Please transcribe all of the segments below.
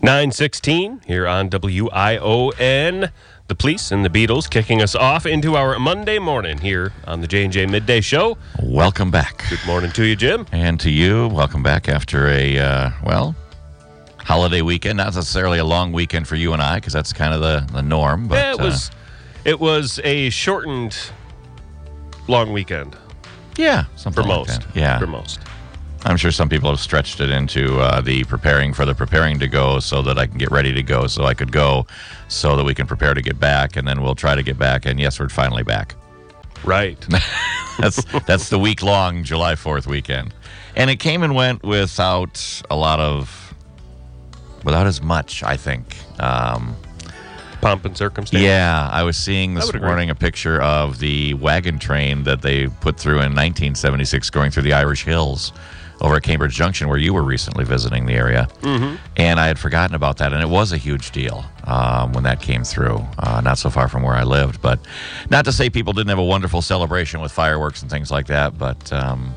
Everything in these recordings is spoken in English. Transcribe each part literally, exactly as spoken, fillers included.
nine sixteen here on W I O N. The Police and the Beatles kicking us off into our Monday morning here on the J and J Midday Show. Welcome back. Good morning to you, Jim. And to you. Welcome back after a, uh, well, holiday weekend. Not necessarily a long weekend for you and I, because that's kind of the, the norm. But yeah, it was, uh, it was a shortened long weekend. Yeah, something for like most. that. Yeah. For most. I'm sure some people have stretched it into uh, the preparing for the preparing to go so that I can get ready to go so I could go so that we can prepare to get back, and then we'll try to get back, and yes, we're finally back. Right. that's that's the week-long July fourth weekend. And it came and went without a lot of, without as much, I think. Um, Pomp and circumstance. yeah, I was seeing this agree. morning a picture of the wagon train that they put through in nineteen seventy-six going through the Irish Hills over at Cambridge Junction, where you were recently visiting the area. Mm-hmm. And I had forgotten about that, and it was a huge deal um, when that came through, uh, not so far from where I lived. But not to say people didn't have a wonderful celebration with fireworks and things like that, but um,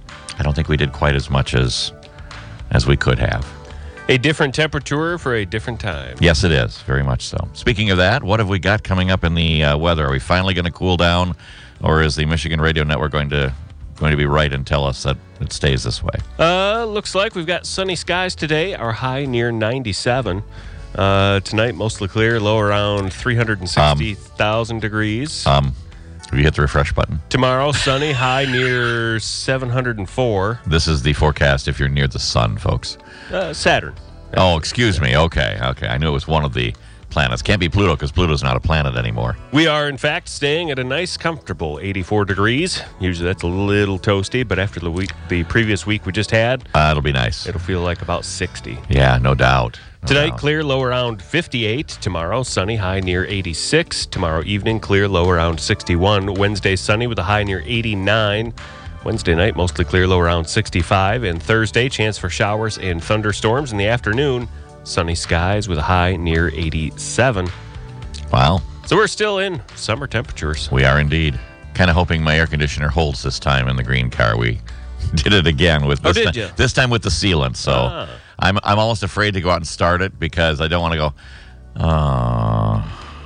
I don't think we did quite as much as as we could have. A different temperature for a different time. Yes, it is, very much so. Speaking of that, what have we got coming up in the uh, weather? Are we finally going to cool down, or is the Michigan Radio Network going to going to be right and tell us that it stays this way? Uh, looks like we've got sunny skies today. Our high near ninety-seven. Uh, tonight, mostly clear, low around three hundred sixty thousand um, degrees. Um, have you hit the refresh button? Tomorrow, sunny, high near seven hundred four. This is the forecast if you're near the sun, folks. Uh, Saturn. Oh, excuse me. Okay, okay. I knew it was one of the planets. Can't be Pluto because Pluto's not a planet anymore. We are, in fact, staying at a nice, comfortable eighty-four degrees. Usually that's a little toasty, but after the week, the previous week we just had, Uh, it'll be nice. it'll feel like about sixty. Yeah, no doubt. No Tonight, doubt. clear, low around fifty-eight. Tomorrow, sunny, high near eighty-six. Tomorrow evening, clear, low around sixty-one. Wednesday, sunny with a high near eighty-nine. Wednesday night, mostly clear, low around sixty-five. And Thursday, chance for showers and thunderstorms in the afternoon. Sunny skies with a high near eighty-seven. Wow. So we're still in summer temperatures. We are indeed. Kind of hoping my air conditioner holds this time in the green car. We did it again with Oh, this, did ti- you? this time with the sealant. So Ah. I'm I'm almost afraid to go out and start it because I don't want to go, uh,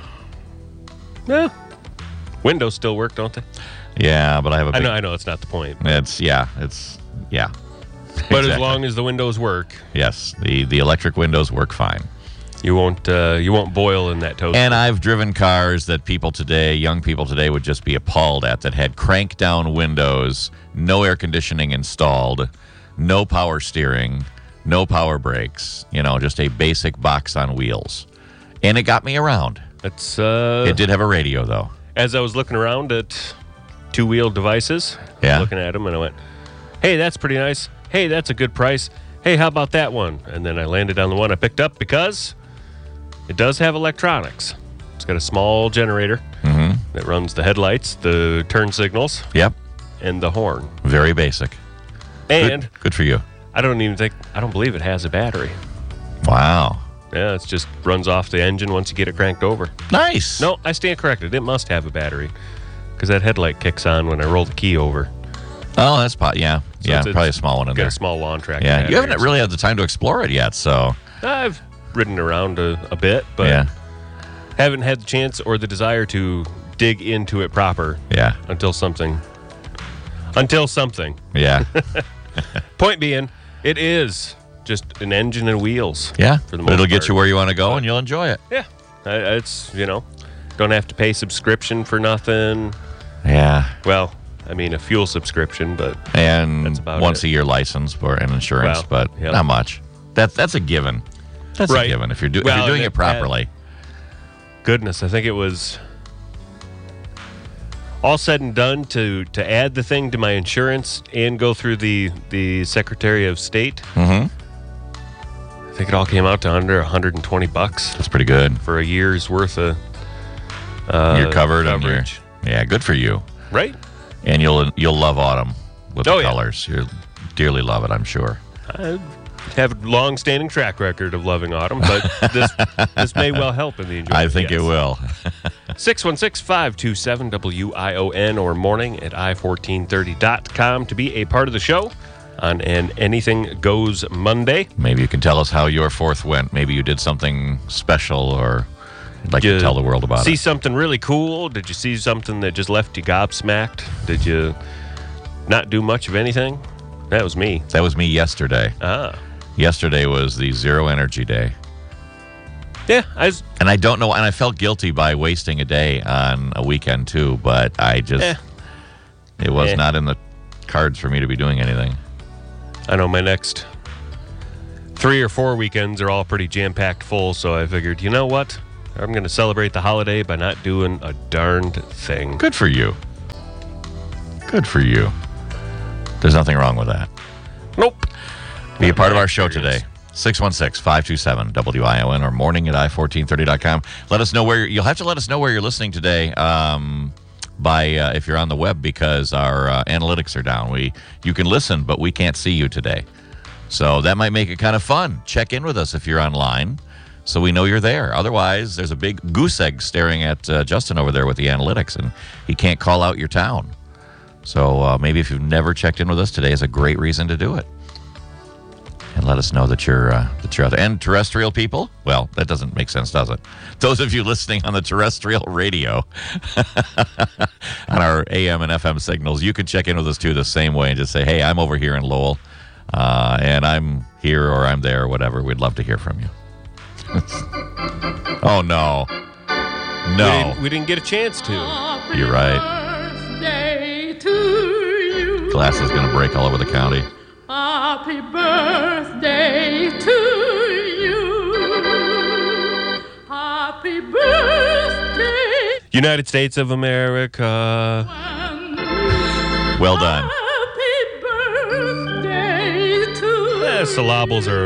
Yeah. Windows still work, don't they? yeah, but I have a I big, know, I know, it's not the point. it's, yeah, it's, yeah. But as Exactly. long as the windows work, Yes, the, the electric windows work fine. you won't uh, you won't boil in that toaster. And I've driven cars that people today, young people today, would just be appalled at that had crank down windows, no air conditioning installed, no power steering, no power brakes, you know, just a basic box on wheels. And it got me around. It's uh, It did have a radio, though. as I was looking around at two-wheeled devices, Yeah. looking at them, and I went, hey, that's pretty nice. Hey, that's a good price. Hey, how about that one? And then I landed on the one I picked up because it does have electronics. It's got a small generator Mm-hmm. that runs the headlights, the turn signals, Yep. and the horn. Very basic. And Good, good for you. I don't even think, I don't believe it has a battery. Wow. Yeah, it just runs off the engine once you get it cranked over. Nice. No, I stand corrected. It must have a battery because that headlight kicks on when I roll the key over. Oh, that's pot. Yeah. So yeah. it's- Probably a small one in Got there. a small lawn tractor. Yeah. battery You or haven't really had the time to explore it yet, so. something. I've ridden around a, a bit, but yeah. haven't had the chance or the desire to dig into it proper Yeah. until something. Until something. Yeah. Point being, it is just an engine and wheels. Yeah. For the But it'll most get part. you where you want to go, and you'll enjoy it. Yeah, I- it's you know, don't have to pay subscription for nothing. Yeah. Well, I mean a fuel subscription, but And That's about once it. a year license for an insurance, Well, but yep. not much. That that's a given. That's Right. a given if you're, do, Well, if you're doing and it that- that- properly. goodness, I think it was all said and done to to add the thing to my insurance and go through the the Secretary of State. Mm-hmm. I think it all came out to under one hundred twenty bucks That's pretty good. for a year's worth of uh, you're covered and you're, coverage. yeah, good for you. Right? And you'll you'll love autumn with Oh, the yeah. colors. You'll dearly love it, I'm sure. I have a long-standing track record of loving autumn, but this this may well help in the enjoyment. I think it will. six one six, five two seven, W I O N or morning at i fourteen thirty dot com to be a part of the show. on an Anything Goes Monday. Maybe you can tell us how your fourth went. Maybe you did something special or you'd like Did to tell the world about see it. See something really cool? Did you see something that just left you gobsmacked? Did you not do much of anything? That was me. That was me yesterday. Ah. Yesterday was the Zero Energy Day. Yeah, I was... And I don't know, and I felt guilty by wasting a day on a weekend too, but I just, Eh. it was Eh. not in the cards for me to be doing anything. I know my next three or four weekends are all pretty jam-packed full, so I figured, you know what? I'm going to celebrate the holiday by not doing a darned thing. Good for you. Good for you. There's nothing wrong with that. Nope. Be a part of our show Experience. today. six one six, five two seven, W I O N or morning at i fourteen thirty dot com. Let us know where you're, you'll have to let us know where you're listening today um, by uh, if you're on the web because our uh, analytics are down. We You can listen, but we can't see you today. So that might make it kind of fun. Check in with us if you're online so we know you're there. Otherwise, there's a big goose egg staring at uh, Justin over there with the analytics, and he can't call out your town. So uh, maybe if you've never checked in with us, today is a great reason to do it. And let us know that you're uh, that you're out there. And terrestrial people, well, that doesn't make sense, does it? Those of you listening on the terrestrial radio, on our A M and F M signals, you can check in with us too the same way and just say, "Hey, I'm over here in Lowell, uh, and I'm here or I'm there, or whatever." We'd love to hear from you. Oh no, We no, didn't, we didn't get a chance to. you're right. Glass is going to break all over the county. Happy birthday to you. Happy birthday. United States of America. Well done. Happy birthday to Eh, syllables are